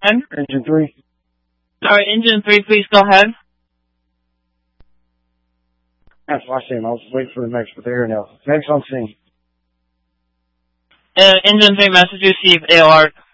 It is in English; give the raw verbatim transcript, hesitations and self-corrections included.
ahead. Engine three. Sorry, engine three, please go ahead. That's what I said. I was waiting for the next with air now. Next on scene. Uh, engine three, message received, A O R.